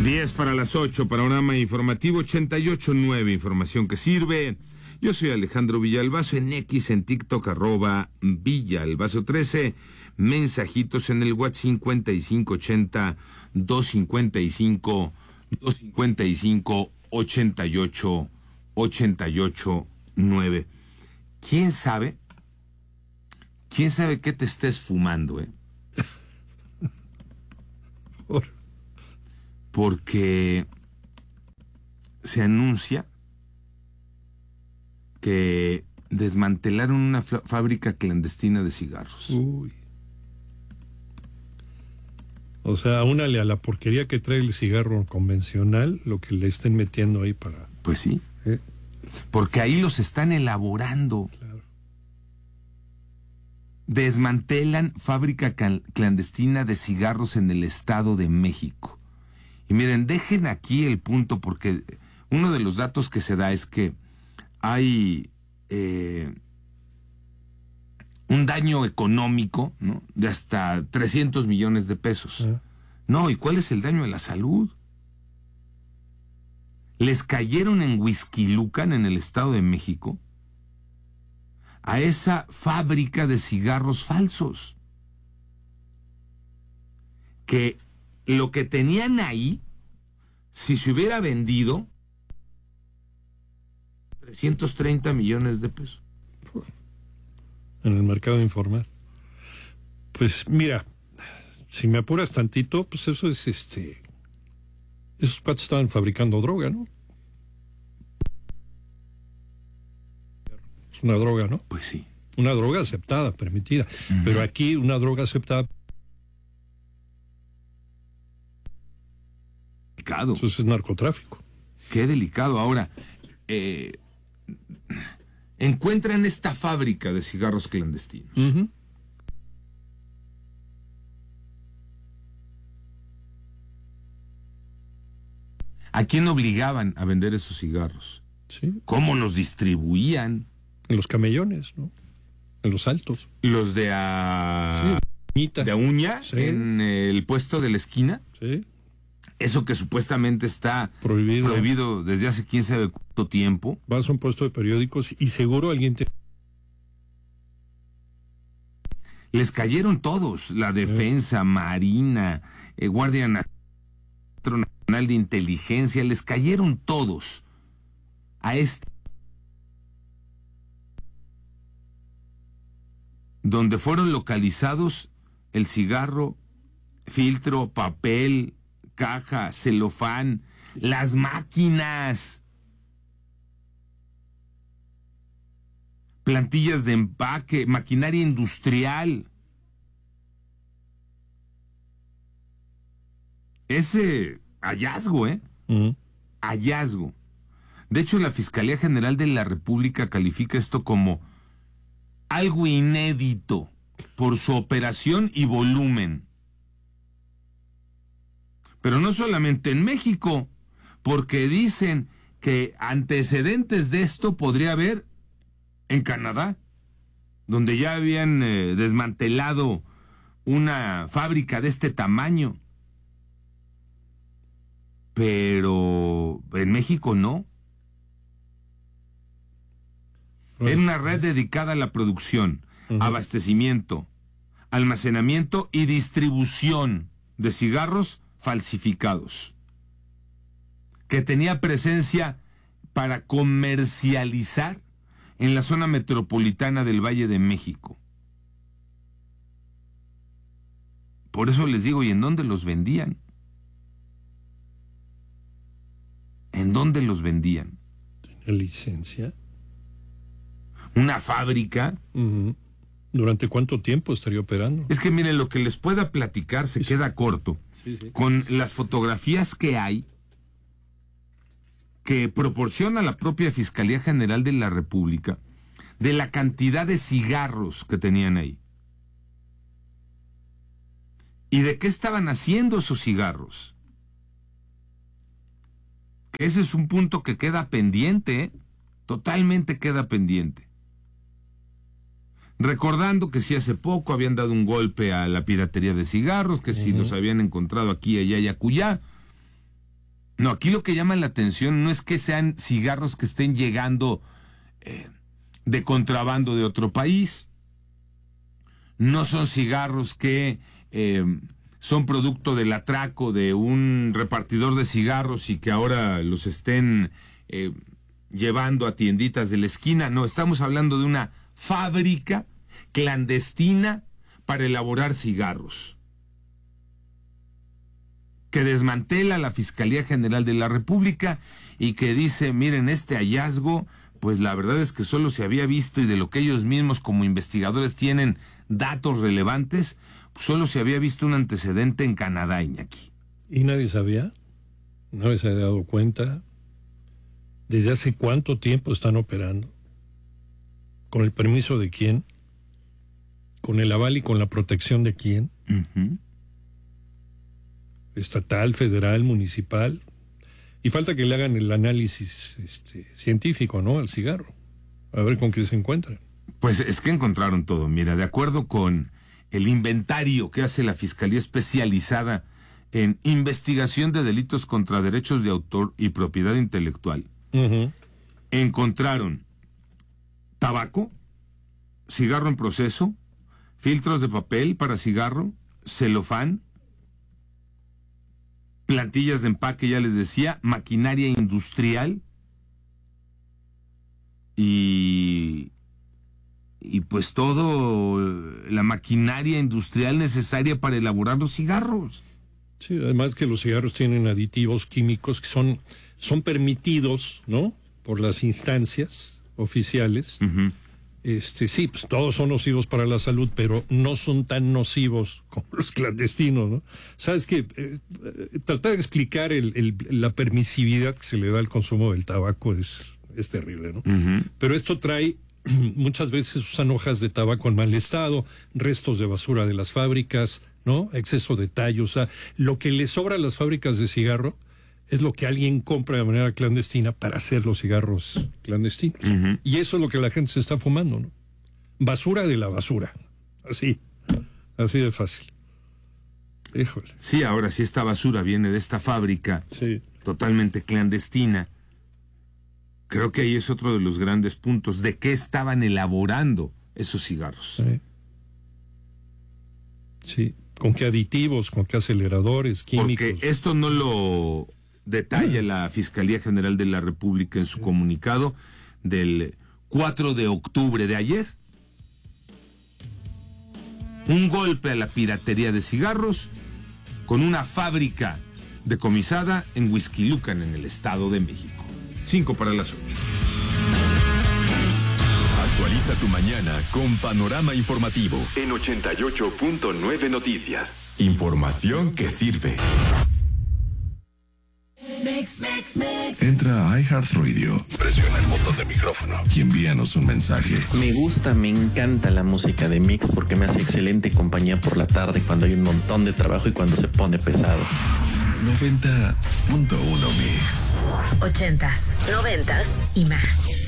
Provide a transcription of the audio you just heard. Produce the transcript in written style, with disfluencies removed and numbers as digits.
10 para las 8, panorama informativo 88.9, información que sirve. Yo soy Alejandro Villalbazo, en X, en TikTok, @Villalbazo13, mensajitos en el WhatsApp 5580-255-8889. ¿Quién sabe? ¿Quién sabe qué te estés fumando, Porque se anuncia que desmantelaron una fábrica clandestina de cigarros. Uy. O sea, únale a la porquería que trae el cigarro convencional, lo que le estén metiendo ahí para... Pues sí. Porque ahí los están elaborando. Claro. Desmantelan fábrica clandestina de cigarros en el Estado de México. Y miren, dejen aquí el punto, porque uno de los datos que se da es que hay un daño económico, ¿no?, de hasta 300 millones de pesos. No, ¿y cuál es el daño a la salud? Les cayeron en Huixquilucan, en el Estado de México, a esa fábrica de cigarros falsos, que lo que tenían ahí, si se hubiera vendido, 330 millones de pesos. En el mercado informal. Pues mira, si me apuras tantito, pues eso es esos cuates estaban fabricando droga, ¿no? Es una droga, ¿no? Pues sí. Una droga aceptada, permitida. Pero aquí una droga aceptada... Delicado. Eso es narcotráfico. Qué delicado. Ahora, encuentran esta fábrica de cigarros clandestinos. ¿A quién obligaban a vender esos cigarros? Sí. ¿Cómo los distribuían? En los camellones, ¿no? En los altos. Los de de uña, sí, en el puesto de la esquina. Sí. Eso que supuestamente está prohibido desde hace 15 de cuánto tiempo. Vas a un puesto de periódicos y seguro alguien te... Les cayeron todos, la Defensa, Marina, Guardia Nacional de Inteligencia, les cayeron todos a donde fueron localizados el cigarro, filtro, papel, caja, celofán, las máquinas, plantillas de empaque, maquinaria industrial. Ese hallazgo, hallazgo. De hecho, la Fiscalía General de la República califica esto como algo inédito por su operación y volumen. Pero no solamente en México, porque dicen que antecedentes de esto podría haber en Canadá, donde ya habían desmantelado una fábrica de este tamaño. Pero en México no. Era una red dedicada a la producción, abastecimiento, almacenamiento y distribución de cigarros falsificados, que tenía presencia para comercializar en la zona metropolitana del Valle de México. Por eso les digo, ¿y en dónde los vendían? ¿En dónde los vendían? ¿Tenía licencia? ¿Una fábrica? ¿Durante cuánto tiempo estaría operando? Es que miren, lo que les pueda platicar se queda corto. Sí. Con las fotografías que hay, que proporciona la propia Fiscalía General de la República, de la cantidad de cigarros que tenían ahí. ¿Y de qué estaban haciendo esos cigarros? Que ese es un punto que queda pendiente, totalmente queda pendiente. Recordando que si hace poco habían dado un golpe a la piratería de cigarros, que si los habían encontrado aquí, allá y acullá. No, aquí lo que llama la atención no es que sean cigarros que estén llegando de contrabando de otro país. No son cigarros que son producto del atraco de un repartidor de cigarros y que ahora los estén llevando a tienditas de la esquina. No, estamos hablando de una fábrica clandestina para elaborar cigarros, que desmantela la Fiscalía General de la República y que dice, miren, este hallazgo, pues la verdad es que solo se había visto, y de lo que ellos mismos como investigadores tienen datos relevantes, pues solo se había visto un antecedente en Canadá, Iñaki. ¿Y nadie sabía? ¿Nadie se había dado cuenta? ¿Desde hace cuánto tiempo están operando? ¿Con el permiso de quién? ¿Con el aval y con la protección de quién? Uh-huh. Estatal, federal, municipal. Y falta que le hagan el análisis científico, ¿no?, al cigarro. A ver con qué se encuentran. Pues es que encontraron todo. Mira, de acuerdo con el inventario que hace la Fiscalía Especializada en Investigación de Delitos contra Derechos de Autor y Propiedad Intelectual, uh-huh, encontraron tabaco, cigarro en proceso, filtros de papel para cigarro, celofán, plantillas de empaque, ya les decía, maquinaria industrial y pues todo la maquinaria industrial necesaria para elaborar los cigarros. Sí, además que los cigarros tienen aditivos químicos que son permitidos, ¿no?, por las instancias oficiales. Uh-huh. Sí, pues todos son nocivos para la salud, pero no son tan nocivos como los clandestinos, ¿no? Sabes que tratar de explicar la permisividad que se le da al consumo del tabaco es terrible, ¿no? Uh-huh. Pero esto trae, muchas veces usan hojas de tabaco en mal estado, restos de basura de las fábricas, ¿no?, exceso de tallo. O sea, lo que le sobra a las fábricas de cigarro es lo que alguien compra de manera clandestina para hacer los cigarros clandestinos. Uh-huh. Y eso es lo que la gente se está fumando, ¿no? Basura de la basura. Así de fácil. Híjole. Sí, ahora sí, esta basura viene de esta fábrica, Sí. totalmente clandestina. Creo que ahí es otro de los grandes puntos. ¿De qué estaban elaborando esos cigarros? Sí. ¿Con qué aditivos? ¿Con qué aceleradores químicos? Porque esto no lo detalla la Fiscalía General de la República en su comunicado del 4 de octubre de ayer. Un golpe a la piratería de cigarros con una fábrica decomisada en Huixquilucan, en el Estado de México. 5:08. Actualiza tu mañana con Panorama Informativo en 88.9 Noticias. Información que sirve. Entra a iHeartRadio, presiona el botón de micrófono y envíanos un mensaje. Me gusta, me encanta la música de Mix porque me hace excelente compañía por la tarde cuando hay un montón de trabajo y cuando se pone pesado. 90.1 Mix. 80s, 90s y más.